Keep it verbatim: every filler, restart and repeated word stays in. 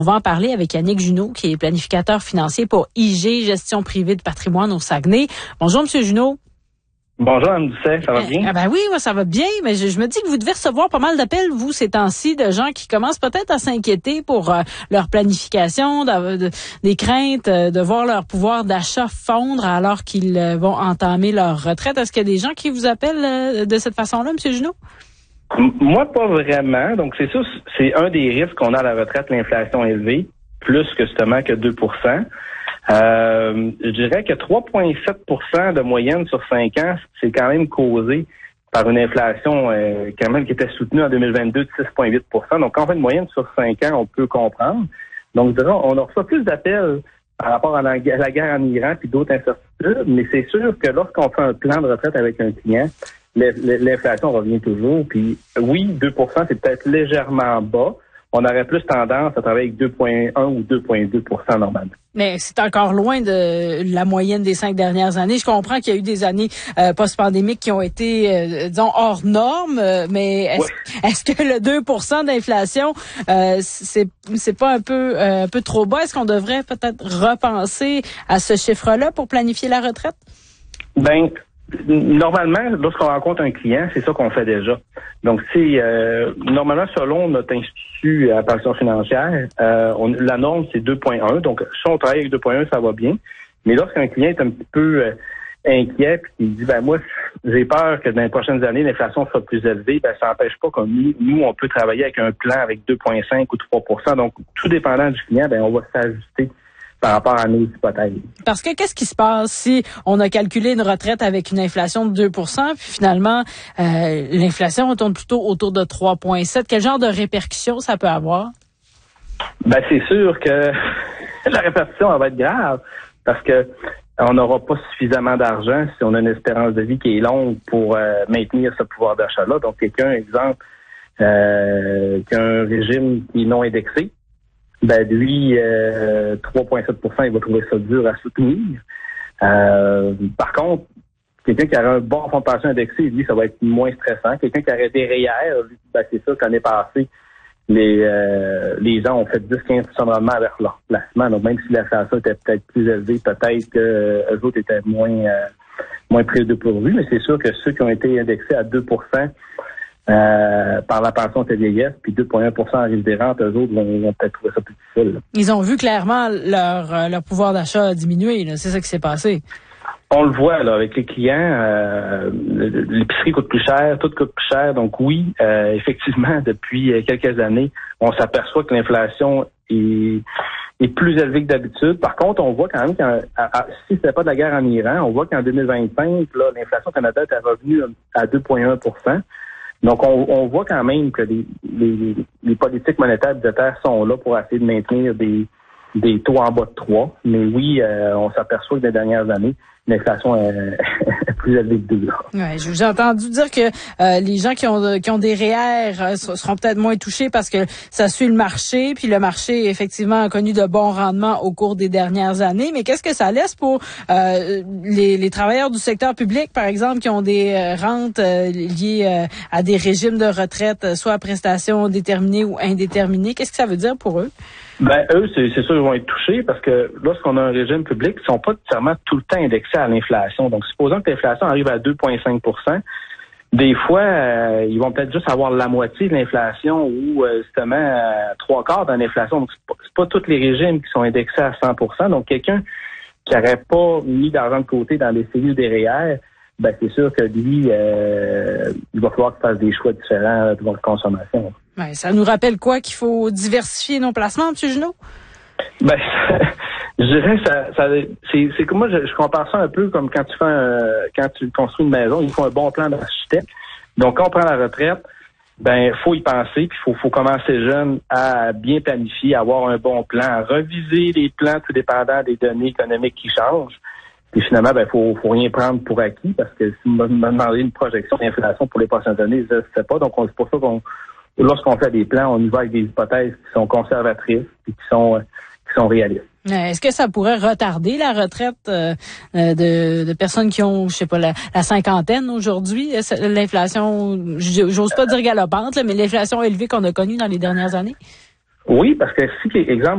On va en parler avec Yannick Junot, qui est planificateur financier pour I G, Gestion privée de patrimoine au Saguenay. Bonjour, Monsieur Junot. Bonjour, Mme Doucet, ça va bien? Ah ben oui, moi, ça va bien, mais je, je me dis que vous devez recevoir pas mal d'appels, vous, ces temps-ci, de gens qui commencent peut-être à s'inquiéter pour euh, leur planification, de, de, des craintes euh, de voir leur pouvoir d'achat fondre alors qu'ils euh, vont entamer leur retraite. Est-ce qu'il y a des gens qui vous appellent euh, de cette façon-là, M. Junot? Moi, pas vraiment. Donc, c'est sûr, c'est un des risques qu'on a à la retraite, l'inflation élevée, plus que justement que deux pour cent. Euh, je dirais que trois virgule sept pour cent de moyenne sur cinq ans, c'est quand même causé par une inflation euh, quand même qui était soutenue en deux mille vingt-deux de six virgule huit pour cent. Donc, quand on fait une moyenne sur cinq ans, on peut comprendre. Donc, je dirais, on reçoit plus d'appels par rapport à la, à la guerre en Iran puis d'autres incertitudes, mais c'est sûr que lorsqu'on fait un plan de retraite avec un client, l'inflation revient toujours. Puis oui, deux pour cent, c'est peut-être légèrement bas. On aurait plus tendance à travailler avec deux virgule un ou deux virgule deux pour cent normalement. Mais c'est encore loin de la moyenne des cinq dernières années. Je comprends qu'il y a eu des années euh, post-pandémiques qui ont été, euh, disons, hors normes, euh, mais est-ce, ouais. est-ce que le deux pour cent d'inflation, euh, c'est c'est pas un peu euh, un peu trop bas? Est-ce qu'on devrait peut-être repenser à ce chiffre-là pour planifier la retraite? Ben, normalement, lorsqu'on rencontre un client, c'est ça qu'on fait déjà. Donc, c'est euh, normalement, selon notre institut à pension financière, euh, on, la norme, c'est deux virgule un. Donc, si on travaille avec deux virgule un, ça va bien. Mais lorsqu'un client est un petit peu euh, inquiet puis qu'il dit, ben moi, j'ai peur que dans les prochaines années, l'inflation soit plus élevée, ben ça n'empêche pas que nous, nous, on peut travailler avec un plan avec deux virgule cinq ou trois pour cent. Donc, tout dépendant du client, ben on va s'ajuster par rapport à nos hypothèses. Parce que qu'est-ce qui se passe si on a calculé une retraite avec une inflation de deux pour cent, puis finalement, euh, l'inflation tourne plutôt autour de trois virgule sept? Quel genre de répercussions ça peut avoir? Ben, c'est sûr que la répercussion elle va être grave parce que on n'aura pas suffisamment d'argent si on a une espérance de vie qui est longue pour euh, maintenir ce pouvoir d'achat-là. Donc, quelqu'un, exemple, euh, qui a un régime qui est non indexé, ben lui, euh, trois virgule sept pour cent, il va trouver ça dur à soutenir. Euh, par contre, quelqu'un qui aurait un bon fonds de pension indexé, lui, ça va être moins stressant. Quelqu'un qui aurait des R E E R, ben c'est sûr qu'en l'année passée, les euh, les gens ont fait dix à quinze pour cent de rendement avec leur placement. Donc, même si l'inflation était peut-être plus élevée, peut-être que euh, eux autres étaient moins euh, moins pris de dépourvu. Mais c'est sûr que ceux qui ont été indexés à deux pour cent Euh, par la pension de vieillesse, puis deux virgule un pour cent en risque des rentes, eux autres vont, vont peut-être trouver ça plus difficile. Là. Ils ont vu clairement leur, euh, leur pouvoir d'achat diminuer, là. C'est ça qui s'est passé. On le voit là avec les clients, euh, l'épicerie coûte plus cher, tout coûte plus cher. Donc oui, euh, effectivement, depuis quelques années, on s'aperçoit que l'inflation est, est plus élevée que d'habitude. Par contre, on voit quand même qu'en à, à, si c'était pas de la guerre en Iran, on voit qu'en deux mille vingt-cinq, là, l'inflation au Canada est revenue à deux virgule un pour cent. Donc, on, on voit quand même que les, les, les politiques monétaires budgétaires sont là pour essayer de maintenir des, des taux en bas de trois. Mais oui, euh, on s'aperçoit que dans les dernières années, l'inflation est plus élevée que deux. Ouais, j'ai entendu dire que euh, les gens qui ont qui ont des R E E R euh, seront peut-être moins touchés parce que ça suit le marché, puis le marché effectivement a connu de bons rendements au cours des dernières années. Mais qu'est-ce que ça laisse pour euh, les, les travailleurs du secteur public, par exemple, qui ont des euh, rentes euh, liées euh, à des régimes de retraite, euh, soit à prestations déterminées ou indéterminées? Qu'est-ce que ça veut dire pour eux? Ben eux, c'est, c'est sûr qu'ils vont être touchés parce que lorsqu'on a un régime public, ils sont pas nécessairement tout le temps indexés à l'inflation. Donc, supposons que l'inflation arrive à deux virgule cinq pour cent, des fois, euh, ils vont peut-être juste avoir la moitié de l'inflation ou euh, justement euh, trois quarts de l'inflation. Donc, c'est pas, c'est pas tous les régimes qui sont indexés à cent pour cent. Donc, quelqu'un qui n'aurait pas mis d'argent de côté dans les cellules des R E E R, ben c'est sûr que lui, euh, il va falloir qu'il fasse des choix différents de votre consommation. Ouais, ça nous rappelle quoi? Qu'il faut diversifier nos placements, M. Junot? Ben, je dirais ça, ça c'est, c'est comme moi, je, je compare ça un peu comme quand tu fais un, quand tu construis une maison, il faut un bon plan d'architecte. Donc, quand on prend la retraite, ben, faut y penser, puis faut, faut commencer jeune à bien planifier, à avoir un bon plan, à reviser les plans tout dépendant des données économiques qui changent. Puis finalement, ben, faut, faut rien prendre pour acquis parce que si vous me demandez une projection d'inflation pour les prochaines années, je ne sais pas. Donc, on, c'est pour ça qu'on, lorsqu'on fait des plans, on y va avec des hypothèses qui sont conservatrices et qui sont, qui sont réalistes. Est-ce que ça pourrait retarder la retraite euh, de, de personnes qui ont, je sais pas, la, la cinquantaine aujourd'hui? L'inflation, j'ose pas dire galopante, là, mais l'inflation élevée qu'on a connue dans les dernières années? Oui, parce que si, exemple,